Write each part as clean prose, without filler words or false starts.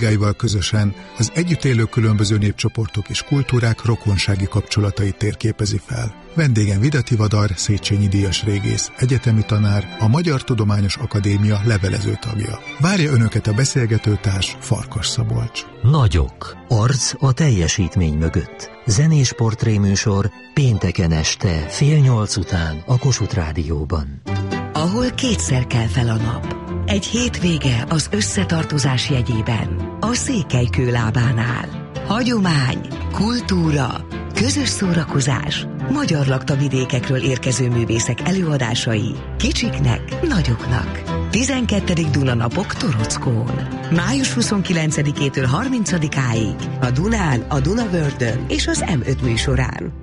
Gáival közösen az együtt élő különböző népcsoportok és kultúrák rokonsági kapcsolatait térképezi fel. Vendégem Vida Tivadar, Széchenyi díjas régész, egyetemi tanár, a Magyar Tudományos Akadémia levelező tagja. Várja önöket a beszélgetőtárs Farkas Szabolcs. Nagyok. Arc a teljesítmény mögött. Zenés portréműsor pénteken este 7:30 után a Kossuth Rádióban. Ahol kétszer kell fel a nap. Egy hétvége az összetartozás jegyében. A Székelykőlábánál. Hagyomány, kultúra, közös szórakozás, magyar laktavidékekről érkező művészek előadásai, kicsiknek, nagyoknak. 12. Dunanapok Torockón. Május 29-től 30-áig a Dunán, a Dunavördön és az M5 műsorán.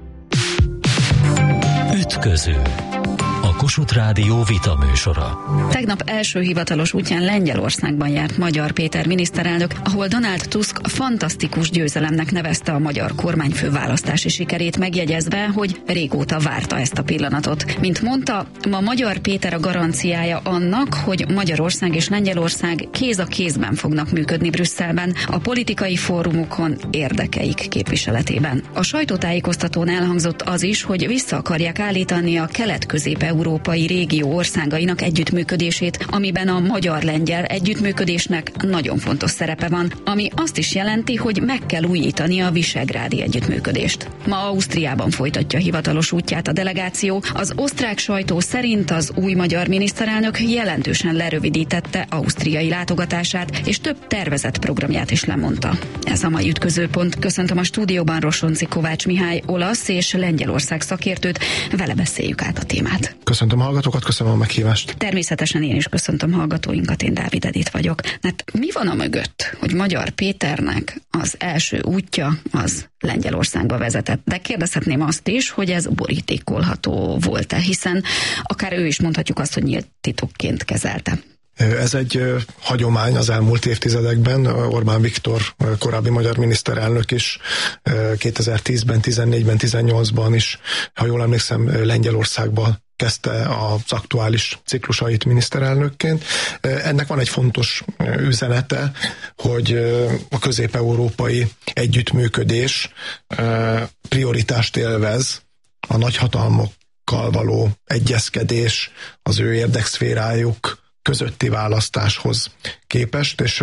Ütköző. A Kossuth Rádió vita műsora. Tegnap első hivatalos útján Lengyelországban járt Magyar Péter miniszterelnök, ahol Donald Tusk fantasztikus győzelemnek nevezte a magyar kormányfő választási sikerét, megjegyezve, hogy régóta várta ezt a pillanatot. Mint mondta, ma Magyar Péter a garanciája annak, hogy Magyarország és Lengyelország kéz a kézben fognak működni Brüsszelben, a politikai fórumokon, érdekeik képviseletében. A sajtótájékoztatón elhangzott az is, hogy vissza akarják állítani a kelet-közép-európai régió országainak együttműködését, amiben a magyar-lengyel együttműködésnek nagyon fontos szerepe van, ami azt is jelenti, hogy meg kell újítani a visegrádi együttműködést. Ma Ausztriában folytatja hivatalos útját a delegáció. Az osztrák sajtó szerint az új magyar miniszterelnök jelentősen lerövidítette ausztriai látogatását, és több tervezett programját is lemondta. Ez a mai ütközőpont. Köszöntöm a stúdióban Rosonci Kovács Mihály olasz és Lengyelország szakértőt, vele beszéljük át a témát. Köszöntöm a hallgatókat, köszönöm a meghívást. Természetesen én is köszöntöm hallgatóinkat, én Dávid Edith vagyok. Hát mi van a mögött, hogy Magyar Péternek az első útja az Lengyelországba vezetett? De kérdezhetném azt is, hogy ez borítékolható volt-e, hiszen akár ő is mondhatjuk azt, hogy nyílt titokként kezelte. Ez egy hagyomány az elmúlt évtizedekben. Orbán Viktor, korábbi magyar miniszterelnök is 2010-ben, 14-ben, 18-ban is, ha jól emlékszem, Lengyelországban kezdte az aktuális ciklusait miniszterelnökként. Ennek van egy fontos üzenete, hogy a közép-európai együttműködés prioritást élvez, a nagyhatalmakkal való egyezkedés, az ő érdekszférájuk közötti választáshoz képest, és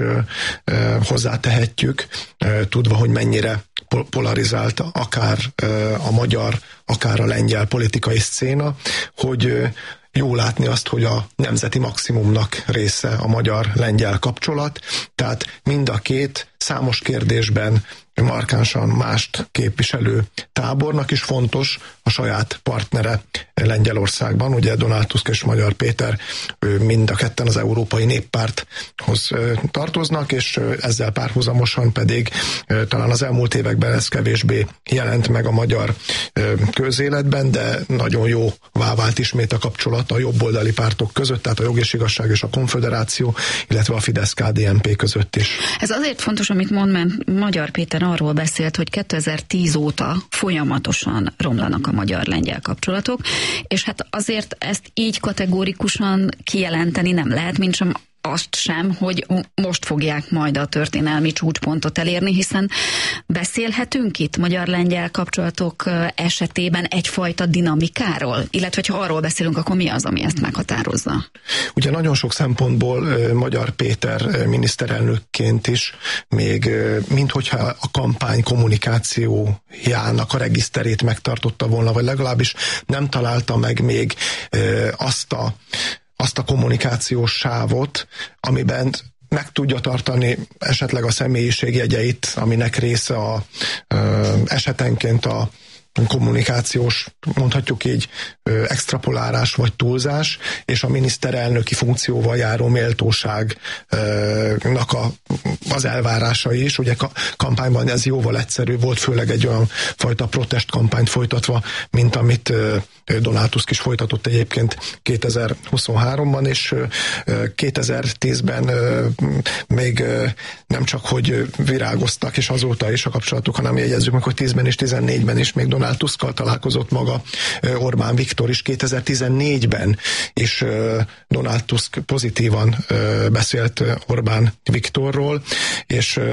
hozzátehetjük, tudva, hogy mennyire polarizált akár a magyar, akár a lengyel politikai szcéna, hogy jó látni azt, hogy a nemzeti maximumnak része a magyar-lengyel kapcsolat, tehát mind a két számos kérdésben markánsan mást képviselő tábornak is fontos a saját partnere Lengyelországban. Ugye Donald Tusk és Magyar Péter mind a ketten az Európai Néppárthoz tartoznak, és ezzel párhuzamosan pedig talán az elmúlt években ez kevésbé jelent meg a magyar közéletben, de nagyon jó vált ismét a kapcsolat a jobboldali pártok között, tehát a Jog és Igazság és a Konföderáció, illetve a Fidesz-KDNP között is. Ez azért fontos, amit mond, mert Magyar Péter arról beszélt, hogy 2010 óta folyamatosan romlanak a magyar-lengyel kapcsolatok, és hát azért ezt így kategórikusan kijelenteni nem lehet, mint sem azt sem, hogy most fogják majd a történelmi csúcspontot elérni, hiszen beszélhetünk itt magyar-lengyel kapcsolatok esetében egyfajta dinamikáról, illetve ha arról beszélünk, akkor mi az, ami ezt meghatározza? Ugye nagyon sok szempontból Magyar Péter miniszterelnökként is még minthogyha a kampány kommunikációjának a regiszterét megtartotta volna, vagy legalábbis nem találta meg még azt a kommunikációs sávot, amiben meg tudja tartani esetleg a személyiségjegyeit, aminek része esetenként a kommunikációs, mondhatjuk így, extrapolálás vagy túlzás, és a miniszterelnöki funkcióval járó méltóságnak az elvárásai is. Ugye kampányban ez jóval egyszerű volt, főleg egy olyan fajta protestkampányt folytatva, mint amit Donald Tusk is folytatott egyébként 2023-ban, és 2010-ben még nem csak, hogy virágoztak, és azóta is a kapcsolatok, hanem jegyezzük meg, hogy 10-ben és 14-ben is még Donald Donald Tuskkal találkozott maga Orbán Viktor is 2014-ben, és Donald Tusk pozitívan beszélt Orbán Viktorról, és